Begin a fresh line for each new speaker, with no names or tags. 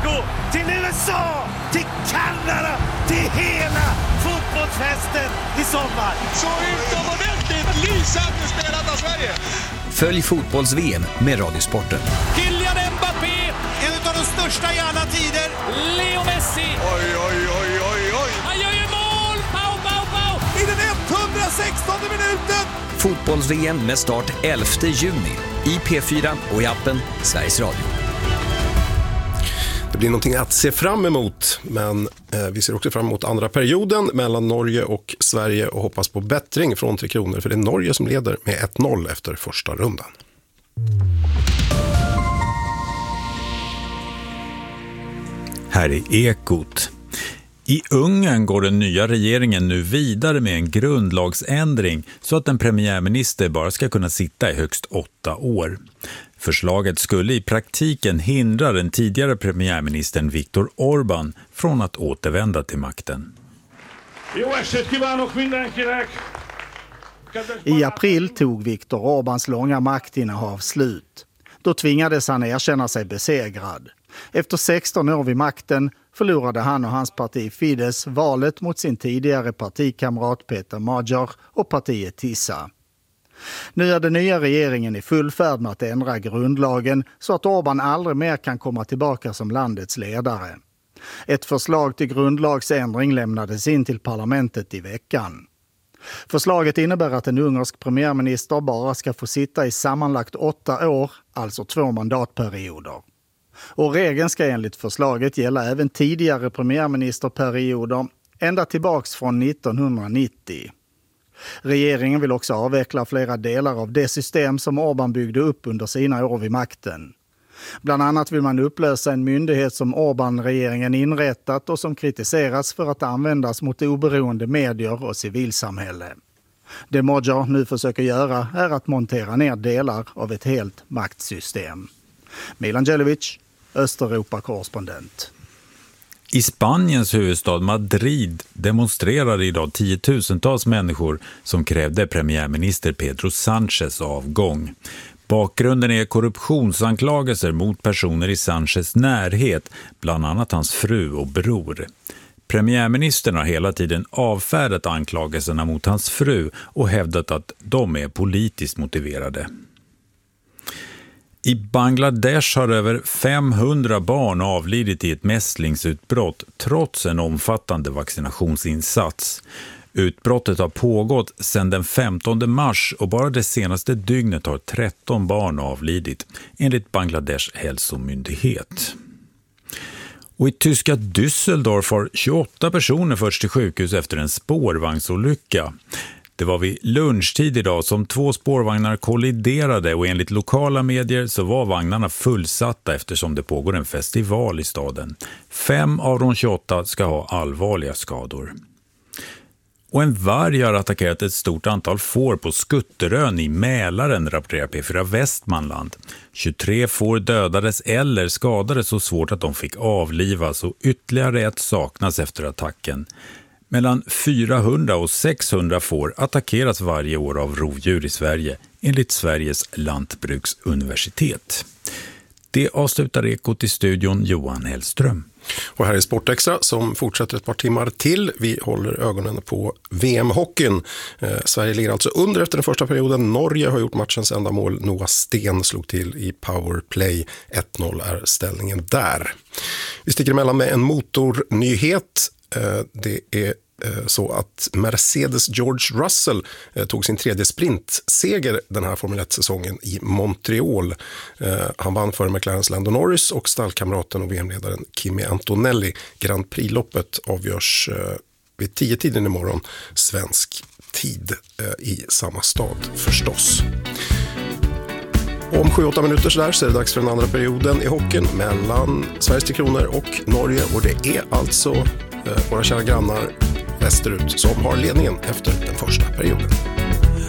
Mexiko, till USA, till Kanada, till hela fotbollsfesten i sommar.
Så utomordentligt lysande spelat av Sverige.
Följ fotbolls-VM med Radiosporten.
Kylian Mbappé, en av de största i alla tider. Leo Messi.
Oj, oj, oj, oj, oj.
Han gör ju mål! Pau, pau, pau! I den 116:e minuten!
Fotbolls-VM med start 11 juni i P4 och i appen Sveriges Radio.
Det blir någonting att se fram emot, men vi ser också fram emot andra perioden mellan Norge och Sverige och hoppas på bättring från Tre Kronor, för det är Norge som leder med 1-0 efter första rundan.
Här är Ekot. I Ungern går den nya regeringen nu vidare med en grundlagsändring så att en premiärminister bara ska kunna sitta i högst 8 år. Förslaget skulle i praktiken hindra den tidigare premiärministern Viktor Orbán från att återvända till makten.
I april tog Viktor Orbáns långa maktinnehav slut. Då tvingades han erkänna sig besegrad. Efter 16 år vid makten förlorade han och hans parti Fidesz valet mot sin tidigare partikamrat Peter Magyar och partiet Tisa. Nu är den nya regeringen i full färd med att ändra grundlagen så att Orbán aldrig mer kan komma tillbaka som landets ledare. Ett förslag till grundlagsändring lämnades in till parlamentet i veckan. Förslaget innebär att en ungersk premiärminister bara ska få sitta i sammanlagt 8 år, alltså 2 mandatperioder. Och regeln ska enligt förslaget gälla även tidigare premiärministerperioder, ända tillbaks från 1990. Regeringen vill också avveckla flera delar av det system som Orbán byggde upp under sina år vid makten. Bland annat vill man upplösa en myndighet som Orbán-regeringen inrättat och som kritiserats för att användas mot oberoende medier och civilsamhälle. Det Magyar nu försöker göra är att montera ner delar av ett helt maktsystem. Milan Djelic, Östeuropa-korrespondent.
I Spaniens huvudstad Madrid demonstrerade idag 10-tusentals människor som krävde premiärminister Pedro Sánchez avgång. Bakgrunden är korruptionsanklagelser mot personer i Sánchez närhet, bland annat hans fru och bror. Premiärministern har hela tiden avfärdat anklagelserna mot hans fru och hävdat att de är politiskt motiverade. I Bangladesh har över 500 barn avlidit i ett mässlingsutbrott trots en omfattande vaccinationsinsats. Utbrottet har pågått sedan den 15 mars och bara det senaste dygnet har 13 barn avlidit, enligt Bangladesh hälsomyndighet. Och i tyska Düsseldorf har 28 personer förts till sjukhus efter en spårvagnsolycka. Det var vid lunchtid idag som 2 spårvagnar kolliderade och enligt lokala medier så var vagnarna fullsatta eftersom det pågår en festival i staden. 5 av de 28 ska ha allvarliga skador. Och en varg har attackerat ett stort antal får på Skutterön i Mälaren, rapporterar P4 Västmanland. 23 får dödades eller skadades så svårt att de fick avlivas och ytterligare ett saknas efter attacken. Mellan 400 och 600 får attackeras varje år av rovdjur i Sverige, enligt Sveriges lantbruksuniversitet. Det avslutar Ekot i studion Johan Hellström.
Och här är Sportextra som fortsätter ett par timmar till. Vi håller ögonen på VM-hockeyn. Sverige ligger alltså under efter den första perioden. Norge har gjort matchens enda mål. Noah Sten slog till i powerplay. 1-0 är ställningen där. Vi sticker emellan med en motornyhet. Det är så att Mercedes George Russell tog sin 3:e sprintseger den här Formel 1-säsongen i Montreal. Han vann före McLarens Lando Norris och stallkamraten och VM-ledaren Kimi Antonelli. Grand Prix-loppet avgörs vid 10-tiden imorgon svensk tid i samma stad förstås. Om 7-8 minuter så är det dags för den andra perioden i hockeyn mellan Sveriges Tre Kronor och Norge, och det är alltså våra kära grannar västerut som har ledningen efter den första perioden.